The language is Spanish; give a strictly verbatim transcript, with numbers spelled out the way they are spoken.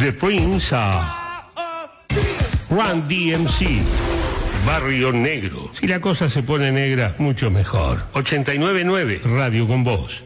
The Prince a Run D M C. Barrio Negro. Si la cosa se pone negra, mucho mejor. ochenta y nueve punto nueve, Radio con Vos.